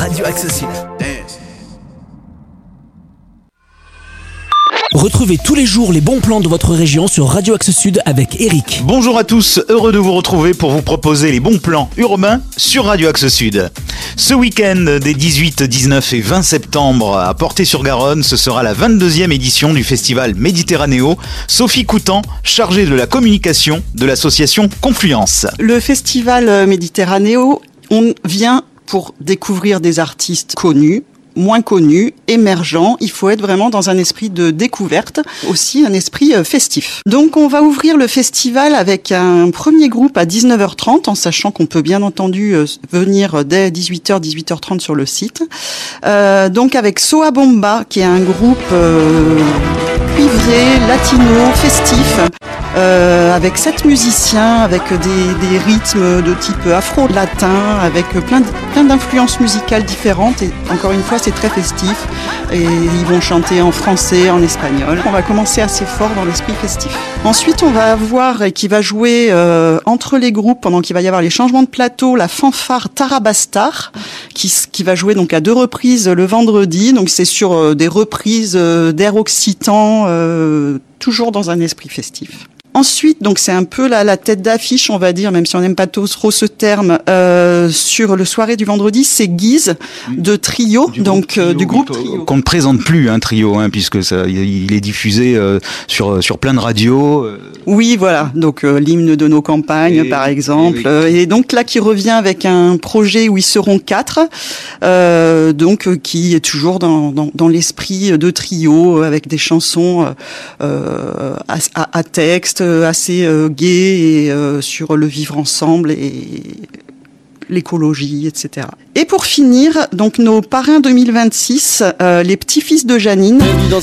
Radio Axe Sud. Retrouvez tous les jours les bons plans de votre région sur Radio Axe Sud avec Eric. Bonjour à tous, heureux de vous retrouver pour vous proposer les bons plans urbains sur Radio Axe Sud. Ce week-end des 18, 19 et 20 septembre à Portet-sur-Garonne, ce sera la 22e édition du festival Méditerranéo. Sophie Coutan, chargée de la communication de l'association Confluence. Le festival Méditerranéo, on vient pour découvrir des artistes connus, moins connus, émergents. Il faut être vraiment dans un esprit de découverte, aussi un esprit festif. Donc on va ouvrir le festival avec un premier groupe à 19h30, en sachant qu'on peut bien entendu venir dès 18h, 18h30 sur le site. Donc avec Soa Bomba, qui est un groupe cuivré, latino, festif, avec 7 musiciens, avec des rythmes de type afro-latin, avec plein d'influences musicales différentes, et encore une fois c'est très festif, et ils vont chanter en français, en espagnol. On va commencer assez fort dans l'esprit festif. Ensuite on va avoir, et qui va jouer entre les groupes, pendant qu'il va y avoir les changements de plateau, la fanfare Tarabastar, qui va jouer donc à 2 reprises le vendredi, donc c'est sur des reprises d'air occitan, toujours dans un esprit festif. Ensuite, donc c'est un peu la tête d'affiche, on va dire, même si on n'aime pas trop ce terme, sur le soirée du vendredi, c'est Guise de Trio, du groupe Trio. Qu'on ne présente plus, Trio, puisque il est diffusé sur plein de radios. Oui, voilà, donc l'hymne de nos campagnes, par exemple, et donc là qui revient avec un projet où ils seront 4, qui est toujours dans l'esprit de Trio, avec des chansons à texte, assez gai, et sur le vivre ensemble et l'écologie, etc. Et pour finir, donc nos parrains 2026, les petits-fils de Janine. Bienvenue dans